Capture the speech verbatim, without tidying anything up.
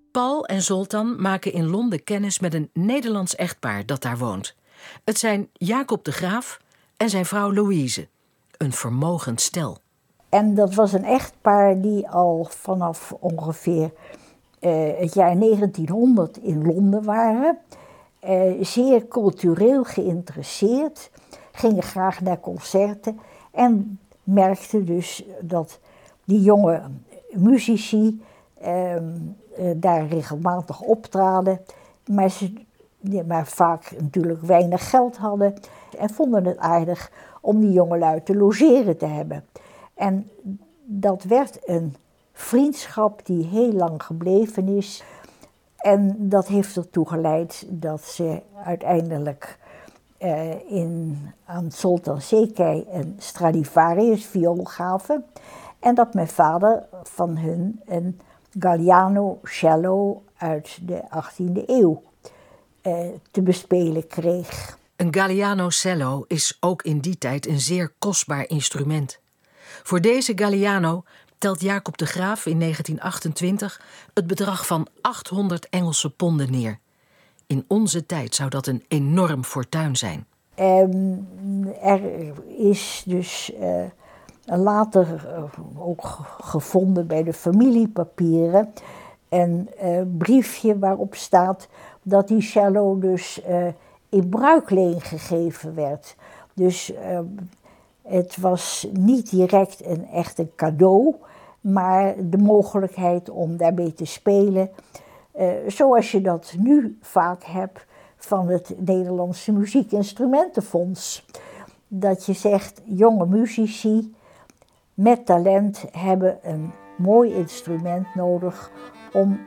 Paul en Zoltan maken in Londen kennis met een Nederlands echtpaar dat daar woont. Het zijn Jacob de Graaf en zijn vrouw Louise, een vermogend stel. En dat was een echtpaar die al vanaf ongeveer uh, het jaar negentienhonderd in Londen waren. Uh, zeer cultureel geïnteresseerd, gingen graag naar concerten en merkten dus dat die jonge muzici uh, uh, daar regelmatig optraden, maar ze ja, maar vaak natuurlijk weinig geld hadden en vonden het aardig om die jongelui te logeren te hebben. En dat werd een vriendschap die heel lang gebleven is. En dat heeft ertoe geleid dat ze uiteindelijk uh, in, aan Zoltan Šekaj een Stradivarius viool gaven. En dat mijn vader van hun een Galliano cello uit de achttiende eeuw uh, te bespelen kreeg. Een Galliano cello is ook in die tijd een zeer kostbaar instrument. Voor deze Galliano telt Jacob de Graaf in negentien achtentwintig het bedrag van achthonderd Engelse ponden neer. In onze tijd zou dat een enorm fortuin zijn. Um, er is dus uh, later uh, ook gevonden bij de familiepapieren een uh, briefje waarop staat dat die cello dus uh, in bruikleen gegeven werd. Dus uh, het was niet direct een echt een cadeau, maar de mogelijkheid om daarmee te spelen. Uh, zoals je dat nu vaak hebt van het Nederlandse Muziekinstrumentenfonds. Dat je zegt, jonge muzici met talent hebben een mooi instrument nodig om